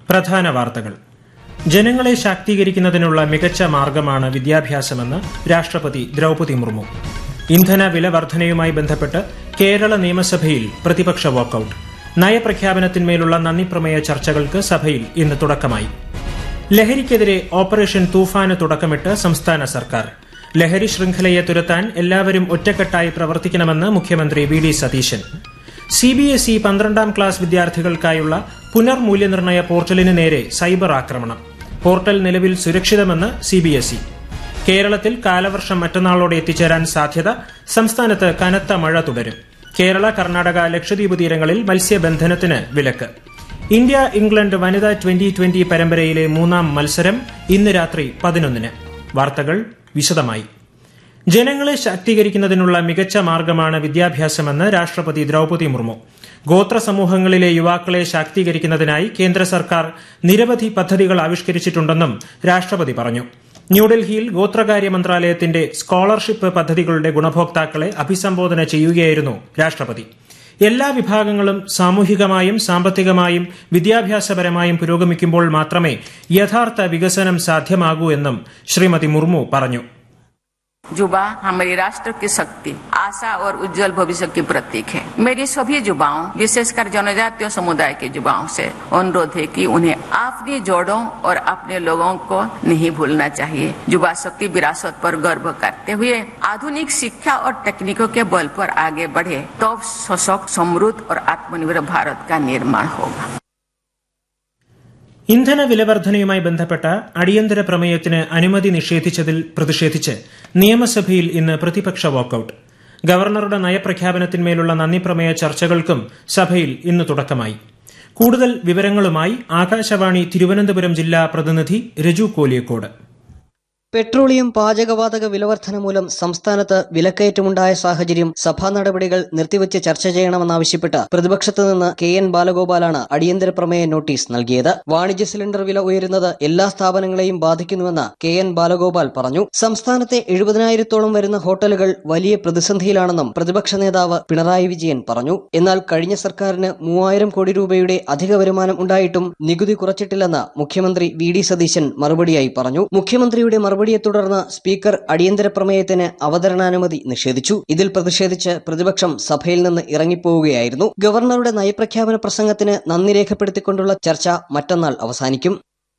പ്രധാന വാർത്തകൾ. ജനങ്ങളെ ശാക്തീകരിക്കുന്നതിനുള്ള മികച്ച മാർഗമാണ് വിദ്യാഭ്യാസമെന്ന് രാഷ്ട്രപതി ദ്രൌപദി മുർമു. ഇന്ധന വില വർധനയുമായി ബന്ധപ്പെട്ട് കേരള നിയമസഭയിൽ പ്രതിപക്ഷ വാക്കൌട്ട്. നയപ്രഖ്യാപനത്തിന്മേലുള്ള നന്ദിപ്രമേയ ചർച്ചകൾക്ക് സഭയിൽ ഇന്ന് തുടക്കമായി. ലഹരിക്കെതിരെ ഓപ്പറേഷൻ തൂഫാന് തുടക്കമിട്ട് സംസ്ഥാന സർക്കാർ. ലഹരി ശൃംഖലയെ തുരത്താൻ എല്ലാവരും ഒറ്റക്കെട്ടായി പ്രവർത്തിക്കണമെന്ന് മുഖ്യമന്ത്രി V D Satheesan. CBSE 12ാം class വിദ്യാർത്ഥികൾക്കായുള്ള പുനർമൂല്യനിർണ്ണയ പോർട്ടലിന് നേരെ സൈബർ ആക്രമണം. പോർട്ടൽ നിലവിൽ സുരക്ഷിതമെന്ന് CBSE. കേരളത്തിൽ കാലവർഷം മറ്റന്നാളോടെ എത്തിച്ചേരാൻ സാധ്യത. സംസ്ഥാനത്ത് കനത്ത മഴ തുടരും. കേരള, കർണാടക, ലക്ഷദ്വീപ് തീരങ്ങളിൽ മത്സ്യബന്ധനത്തിന് വിലക്ക്. ഇന്ത്യ ഇംഗ്ലണ്ട് വനിതാ 2020 പരമ്പരയിലെ 3ാം മത്സരം ഇന്ന് രാത്രി 11-ന്. വാർത്തകൾ വിശദമായി. ജനങ്ങളെ ശാക്തീകരിക്കുന്നതിനുള്ള മികച്ച മാർഗമാണ് വിദ്യാഭ്യാസമെന്ന് രാഷ്ട്രപതി ദ്രൌപദി മുർമു. ഗോത്ര സമൂഹങ്ങളിലെ യുവാക്കളെ ശാക്തീകരിക്കുന്നതിനായി കേന്ദ്ര സർക്കാർ നിരവധി പദ്ധതികൾ ആവിഷ്കരിച്ചിട്ടുണ്ടെന്നും രാഷ്ട്രപതി പറഞ്ഞു. ന്യൂഡൽഹിയിൽ ഗോത്രകാര്യ മന്ത്രാലയത്തിന്റെ സ്കോളർഷിപ്പ് പദ്ധതികളുടെ ഗുണഭോക്താക്കളെ അഭിസംബോധന ചെയ്യുകയായിരുന്നു രാഷ്ട്രപതി. എല്ലാ വിഭാഗങ്ങളും സാമൂഹികമായും സാമ്പത്തികമായും വിദ്യാഭ്യാസപരമായും പുരോഗമിക്കുമ്പോൾ മാത്രമേ യഥാർത്ഥ വികസനം സാധ്യമാകൂ എന്നും ശ്രീമതി മുർമു പറഞ്ഞു. युवा हमारी राष्ट्र की शक्ति, आशा और उज्जवल भविष्य की प्रतीक है. मेरी सभी युवाओं, विशेषकर जनजातीय समुदाय के युवाओं से अनुरोध है कि उन्हें अपनी जड़ों और अपने लोगों को नहीं भूलना चाहिए. युवा शक्ति विरासत पर गर्व करते हुए आधुनिक शिक्षा और तकनीकों के बल पर आगे बढ़े तो सशक्त, समृद्ध और आत्मनिर्भर भारत का निर्माण होगा. ഇന്ധന വിലവർധനയുമായി ബന്ധപ്പെട്ട അടിയന്തര പ്രമേയത്തിന് അനുമതി നിഷേധിച്ചതിൽ പ്രതിഷേധിച്ച് നിയമസഭയിൽ ഇന്ന് പ്രതിപക്ഷ വാക്കൌട്ട്. ഗവർണറുടെ നയപ്രഖ്യാപനത്തിന്മേലുള്ള നന്ദിപ്രമേയ ചർച്ചകൾക്കും സഭയിൽ ഇന്ന് തുടക്കമായി. കൂടുതൽ വിവരങ്ങളുമായി ആകാശവാണി തിരുവനന്തപുരം ജില്ലാ പ്രതിനിധി രജു കോലിയക്കോട്. പെട്രോളിയം, പാചകവാതക വിലവർധന മൂലം സംസ്ഥാനത്ത് വിലക്കയറ്റമുണ്ടായ സാഹചര്യം സഭാ നടപടികൾ നിർത്തിവച്ച് ചർച്ച ചെയ്യണമെന്നാവശ്യപ്പെട്ട് പ്രതിപക്ഷത്തു നിന്ന് KN ബാലഗോപാലാണ് അടിയന്തര പ്രമേയ നോട്ടീസ് നൽകിയത്. വാണിജ്യ സിലിണ്ടർ വില ഉയരുന്നത് എല്ലാ സ്ഥാപനങ്ങളെയും ബാധിക്കുന്നുവെന്ന് KN ബാലഗോപാൽ പറഞ്ഞു. സംസ്ഥാനത്തെ 70,000-ഓളം വരുന്ന ഹോട്ടലുകൾ വലിയ പ്രതിസന്ധിയിലാണെന്നും പ്രതിപക്ഷ നേതാവ് പിണറായി വിജയൻ പറഞ്ഞു. എന്നാൽ കഴിഞ്ഞ സർക്കാരിന് 3,000 കോടി രൂപയുടെ അധിക വരുമാനം ഉണ്ടായിട്ടും നികുതി കുറച്ചിട്ടില്ലെന്ന് മുഖ്യമന്ത്രി വി ഡി സതീശൻ മറുപടിയായി പറഞ്ഞു. മുഖ്യമന്ത്രിയുടെ മറുപടിയെ തുടർന്ന് സ്പീക്കർ അടിയന്തര പ്രമേയത്തിന് അവതരണാനുമതി നിഷേധിച്ചു. ഇതിൽ പ്രതിഷേധിച്ച് പ്രതിപക്ഷം സഭയിൽ നിന്ന് ഇറങ്ങിപ്പോവുകയായിരുന്നു. ഗവർണറുടെ നയപ്രഖ്യാപന പ്രസംഗത്തിന് നന്ദി രേഖപ്പെടുത്തിക്കൊണ്ടുള്ള ചർച്ച മറ്റന്നാൾ അവസാനിക്കും.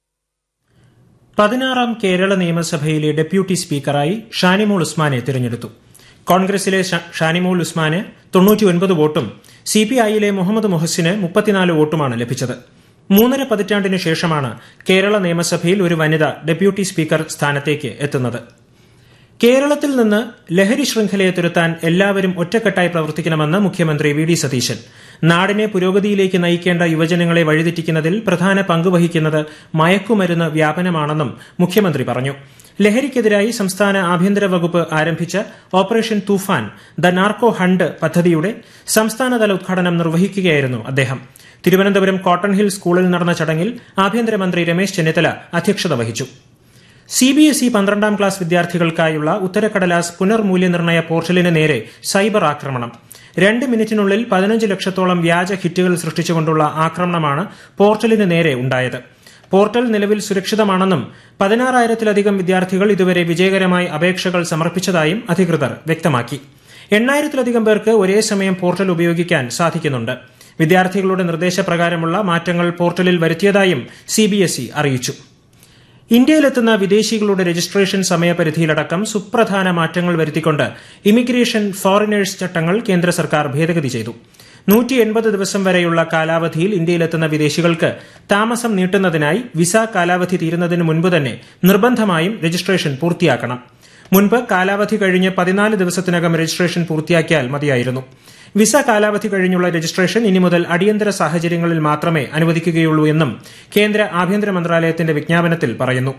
16ാം കേരള നിയമസഭയിലെ ഡെപ്യൂട്ടി സ്പീക്കറായി ഷാനിമോൾ ഉസ്മാനെ തിരഞ്ഞെടുത്തു. കോൺഗ്രസിലെ ഷാനിമോൾ ഉസ്മാന് 99 വോട്ടും CPIയിലെ മുഹമ്മദ് മുഹസിന് 34 വോട്ടുമാണ് ലഭിച്ചത്. 3.5 പതിറ്റാണ്ടിന് ശേഷമാണ് കേരള നിയമസഭയിൽ ഒരു വനിത ഡെപ്യൂട്ടി സ്പീക്കർ സ്ഥാനത്തേക്ക് എത്തുന്നത്. കേരളത്തിൽ നിന്ന് ലഹരി ശൃംഖലയെ തുരത്താൻ എല്ലാവരും ഒറ്റക്കെട്ടായി പ്രവർത്തിക്കണമെന്ന് മുഖ്യമന്ത്രി വി ഡി സതീശൻ. നാടിനെ പുരോഗതിയിലേക്ക് നയിക്കേണ്ട യുവജനങ്ങളെ വഴിതെറ്റിക്കുന്നതിൽ പ്രധാന പങ്കുവഹിക്കുന്നത് മയക്കുമരുന്ന് വ്യാപനമാണെന്നും മുഖ്യമന്ത്രി പറഞ്ഞു. ലഹരിക്കെതിരായി സംസ്ഥാന ആഭ്യന്തര വകുപ്പ് ആരംഭിച്ച operation Toofan the narco hunt പദ്ധതിയുടെ സംസ്ഥാനതല ഉദ്ഘാടനം നിർവഹിക്കുകയായിരുന്നു അദ്ദേഹം. തിരുവനന്തപുരം കോട്ടൺ ഹിൽ സ്കൂളിൽ നടന്ന ചടങ്ങിൽ ആഭ്യന്തരമന്ത്രി രമേശ് ചെന്നിത്തല അധ്യക്ഷത വഹിച്ചു. CBSE 12ാം ക്ലാസ് വിദ്യാർത്ഥികൾക്കായുള്ള ഉത്തരക്കടലാസ് പുനർമൂല്യനിർണ്ണയ പോർട്ടലിന് നേരെ സൈബർ ആക്രമണം. 2 മിനിറ്റിനുള്ളിൽ 15 ലക്ഷത്തോളം വ്യാജ ഹിറ്റുകൾ സൃഷ്ടിച്ചുകൊണ്ടുള്ള ആക്രമണമാണ് പോർട്ടലിന് നേരെ ഉണ്ടായത്. പോർട്ടൽ നിലവിൽ സുരക്ഷിതമാണെന്നും 16,000-ലധികം വിദ്യാർത്ഥികൾ ഇതുവരെ വിജയകരമായി അപേക്ഷകൾ സമർപ്പിച്ചതായും അധികൃതർ വ്യക്തമാക്കി. 8,000-ലധികം പേർക്ക് ഒരേ സമയം പോർട്ടൽ ഉപയോഗിക്കാൻ സാധിക്കുന്നുണ്ട്. വിദ്യാർത്ഥികളുടെ നിർദ്ദേശപ്രകാരമുള്ള മാറ്റങ്ങൾ പോർട്ടലിൽ വരുത്തിയതായും CBSE അറിയിച്ചു. ഇന്ത്യയിലെത്തുന്ന വിദേശികളുടെ രജിസ്ട്രേഷൻ സമയപരിധിയിലടക്കം സുപ്രധാന മാറ്റങ്ങൾ വരുത്തിക്കൊണ്ട് ഇമിഗ്രേഷൻ ഫോറിനേഴ്സ് ചട്ടങ്ങൾ കേന്ദ്ര സർക്കാർ ഭേദഗതി ചെയ്തു. 180 ദിവസം വരെയുള്ള കാലാവധിയിൽ ഇന്ത്യയിലെത്തുന്ന വിദേശികൾക്ക് താമസം നീട്ടുന്നതിനായി വിസ കാലാവധി തീരുന്നതിന് മുൻപ് തന്നെ നിർബന്ധമായും രജിസ്ട്രേഷൻ പൂർത്തിയാക്കണം. മുൻപ് കാലാവധി കഴിഞ്ഞ് 14 ദിവസത്തിനകം രജിസ്ട്രേഷൻ പൂർത്തിയാക്കിയാൽ മതിയായിരുന്നു. വിസ കാലാവധി കഴിഞ്ഞുള്ള രജിസ്ട്രേഷൻ ഇനി മുതൽ അടിയന്തര സാഹചര്യങ്ങളിൽ മാത്രമേ അനുവദിക്കുകയുള്ളൂ എന്നും കേന്ദ്ര ആഭ്യന്തര മന്ത്രാലയത്തിന്റെ വിജ്ഞാപനത്തിൽ പറയുന്നു.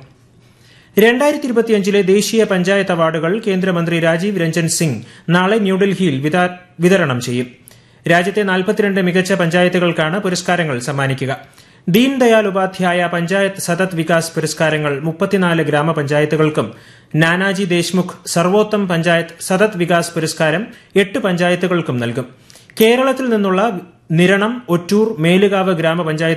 2025-ലെ ദേശീയ പഞ്ചായത്ത് അവാർഡുകൾ കേന്ദ്രമന്ത്രി രാജീവ് രഞ്ജൻ സിംഗ് നാളെ ന്യൂഡൽഹിയിൽ വിതരണം ചെയ്യും. രാജ്യത്തെ 42 മികച്ച പഞ്ചായത്തുകൾക്കാണ് പുരസ്കാരങ്ങൾ സമ്മാനിക്കുക. ദീൻ ദയാൽ ഉപാധ്യായ പഞ്ചായത്ത് സതത് വികാസ് പുരസ്കാരങ്ങൾ 34 ഗ്രാമപഞ്ചായത്തുകൾക്കും നാനാജി ദേശ്മുഖ് സർവോത്തം പഞ്ചായത്ത് സതത് വികാസ് പുരസ്കാരം 8 പഞ്ചായത്തുകൾക്കും നൽകും. കേരളത്തിൽ നിന്നുള്ള നിരണം, ഒറ്റൂർ, മേലുകാവ് ഗ്രാമപഞ്ചായത്ത്